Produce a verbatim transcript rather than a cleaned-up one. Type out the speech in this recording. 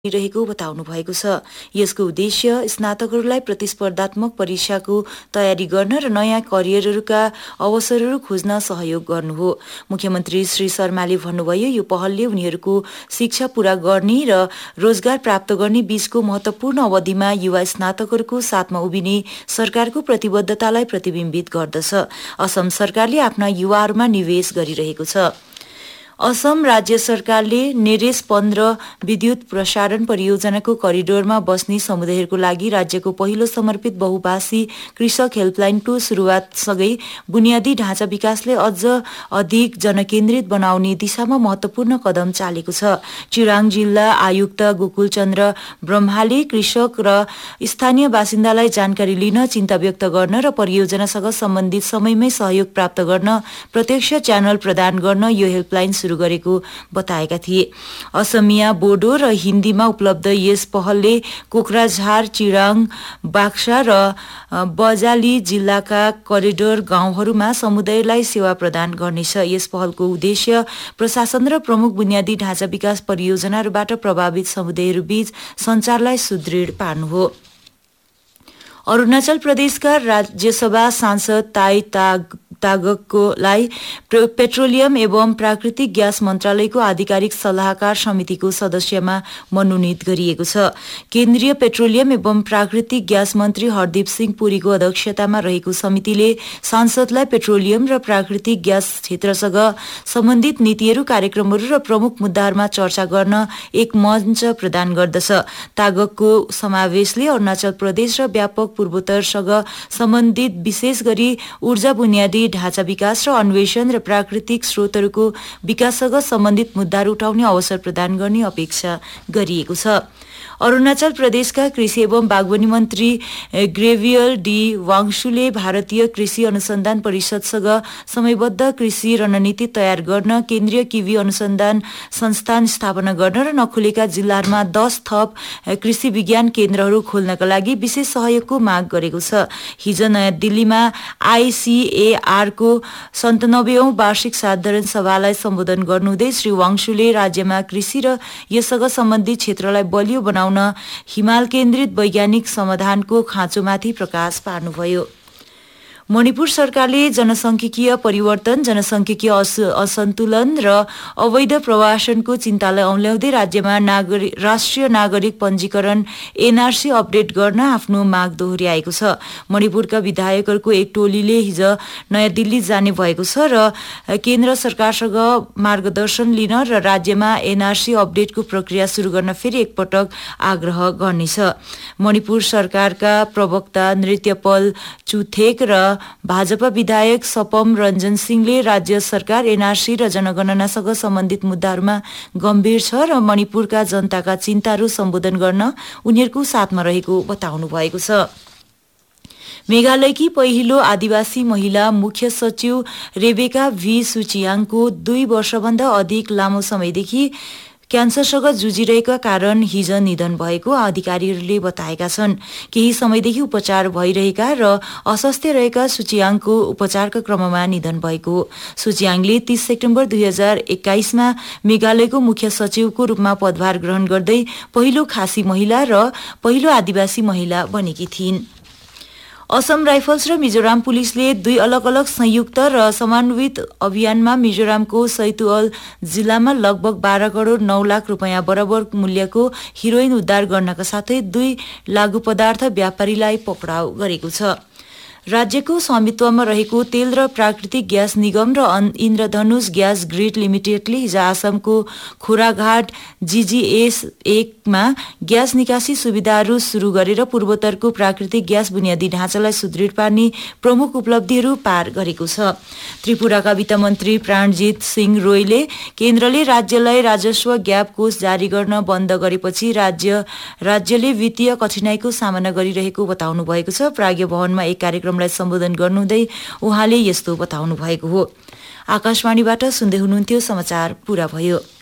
रहेको बताउनु भएको छ। यसको उद्देश्य स्नातकहरूलाई प्रतिस्पर्धात्मक परीक्षाको तयारी गर्न र नयाँ करियरहरूका अवसरहरू खोज्न सहयोग गर्नु हो। मुख्यमन्त्री श्री शर्माले भन्नुभयो, यो पहलले उनीहरूको शिक्षा पूरा गर्ने र रोजगार प्राप्त गर्ने बीचको महत्वपूर्ण अवधिमा युवा स्नातकहरूको साथमा उभिने सरकारको प्रतिबद्धतालाई प्रतिबिम्बित गर्दछ। असम सरकारले आफ्ना युवाहरूमा निवेश गरिरहेको छ। असम राज्य सरकारले नेरेस पन्ध्र विद्युत प्रसारण परियोजनाको करिडोरमा बस्ने समुदायहरूको लागि राज्यको पहिलो समर्पित बहुभाषी कृषक हेल्पलाइनको सुरुवातसँगै बुनियादी ढाँचा विकासले अझ अधिक जनकेन्द्रित बनाउने दिशामा महत्वपूर्ण कदम चालेको छ। चिराङ जिल्ला आयुक्त गोकुल चन्द्र ब्रह्माले कृषक र स्थानीय बासिन्दालाई जानकारी लिन, चिन्ता व्यक्त गर्न र परियोजनासँग सम्बन्धित समयमै सहयोग प्राप्त गर्न प्रत्यक्ष च्यानल प्रदान गर्न यो हेल्पलाइन सुरु गरेको बताएका थिए। असमिया, बोडो र हिन्दीमा उपलब्ध यस पहलले कोक्राझार, चिराङ, बाक्सा र बजाली जिल्लाका करिडोर गाउँहरूमा समुदायलाई सेवा प्रदान गर्नेछ। यस पहलको उद्देश्य प्रशासन र प्रमुख बुनियादी ढाँचा विकास परियोजनाहरूबाट प्रभावित समुदायहरूबीच सञ्चारलाई सुदृढ पार्नु हो। अरुणाचल प्रदेशका राज्यसभा सांसद ताई ताग तागकलाई पेट्रोलियम एवं प्राकृतिक ग्यास मन्त्रालयको आधिकारिक सल्लाहकार समितिको सदस्यमा मनोनित गरिएको छ। केन्द्रीय पेट्रोलियम एवं प्राकृतिक ग्यास मन्त्री हरदीप सिंह पुरीको अध्यक्षतामा रहेको समितिले सांसदलाई पेट्रोलियम र प्राकृतिक ग्यास क्षेत्रसँग सम्बन्धित नीतिहरू, कार्यक्रमहरू र प्रमुख मुद्दाहरूमा चर्चा गर्न एक मञ्च प्रदान गर्दछ। तागकको समावेशले अरुणाचल प्रदेश र व्यापक पूर्वोत्तरसँग सम्बन्धित विशेष गरी ऊर्जा, बुनियादी ढाँचा विकास र अन्वेषण र प्राकृतिक स्रोतहरूको विकाससँग सम्बन्धित मुद्दाहरू उठाउने अवसर प्रदान गर्ने अपेक्षा गरिएको छ। अरुणाचल प्रदेशका कृषि एवं बागवानी मन्त्री ग्रेभियल डी वाङसुले भारतीय कृषि अनुसन्धान परिषदसँग समयबद्ध कृषि रणनीति तयार गर्न, केन्द्रीय किवी अनुसन्धान संस्थान स्थापना गर्न र नखुलेका जिल्लाहरूमा दस थप कृषि विज्ञान केन्द्रहरू खोल्नका लागि विशेष सहयोगको माग गरेको छ। हिजो नयाँ दिल्लीमा आईसीएआरको सन्तानब्बेऔं वार्षिक साधारण सभालाई सम्बोधन गर्नुहुँदै श्री वाङसुले राज्यमा कृषि र यससँग सम्बन्धित क्षेत्रलाई बलियो बनाउन हिमाल केन्द्रित वैज्ञानिक समाधानको खाँचोमाथि प्रकाश पार्नुभयो। मणिपुर सरकारले जनसंख्यिकीय परिवर्तन, जनसंख्यिकीय असन्तुलन र अवैध प्रवासनको चिन्तालाई औल्याउँदै राज्यमा नागरिक राष्ट्रिय नागरिक पञ्जीकरण एनआरसी अपडेट गर्न आफ्नो माग दोहोर्याएको छ। मणिपुरका विधायकहरूको एक टोलीले हिज नयाँ दिल्ली जाने भएको छ र केन्द्र सरकारसँग मार्गदर्शन लिन र राज्यमा एनआरसी अपडेटको प्रक्रिया सुरु गर्न फेरि एकपटक आग्रह गर्नेछ। मणिपुर सरकारका प्रवक्ता नृत्यपल चुथेक र भाजपा विधायक सपम रञ्जन सिंहले राज्य सरकार एनआरसी र जनगणनासँग सम्बन्धित मुद्दाहरूमा गम्भीर छ र मणिपुरका जनताका चिन्ताहरू सम्बोधन गर्न उनीहरूको साथमा रहेको बताउनु भएको छ। मेघालयकी पहिलो आदिवासी महिला मुख्य सचिव रेबेका भी सुचियाङको दुई वर्षभन्दा अधिक लामो समयदेखि क्यान्सरसँग जुझिरहेका कारण हिज निधन भएको अधिकारीहरूले बताएका छन्। केही समयदेखि उपचार भइरहेका र अस्वस्थ रहेका सुचियाङको उपचारका क्रममा निधन भएको हो। सुचियाङले तीस सेप्टेम्बर दुई हजार एक्काइसमा मेघालयको मुख्य सचिवको रूपमा पदभार ग्रहण गर्दै पहिलो खासी महिला र पहिलो आदिवासी महिला बनेकी थिइन्। असम राइफल्स र मिजोराम पुलिसले दुई अलग अलग संयुक्त र समन्वित अभियानमा मिजोरामको सैतुअल जिल्लामा लगभग बाह्र करोड़ नौ लाख रुपियाँ बराबर मूल्यको हिरोइन उद्धार गर्नका साथै दुई लागू पदार्थ व्यापारीलाई पक्राउ गरेको छ। राज्यको स्वामित्वमा रहेको तेल र प्राकृतिक ग्यास निगम र इन्द्रधनुष ग्यास ग्रिड लिमिटेडले हिज आसामको खोराघाट जीजीएस एकमा ग्यास निकासी सुविधाहरू सुरु गरेर पूर्वोत्तरको प्राकृतिक ग्यास बुनियादी ढाँचालाई सुदृढ पार्ने प्रमुख उपलब्धिहरू पार गरेको छ। त्रिपुराका वित्त मन्त्री प्राणजित सिंह रोयले केन्द्रले राज्यलाई राजस्व ग्याप कोष जारी गर्न बन्द गरेपछि राज्य राज्यले वित्तीय कठिनाईको सामना गरिरहेको बताउनु भएको छ। प्राज्ञ भवनमा एक कार्यक्रम लाई सम्बोधन गर्नुहुँदै उहाँले यस्तो बताउनु भएको हो। आकाशवाणीबाट सुन्दै हुनुहुन्थ्यो, समाचार पूरा भयो।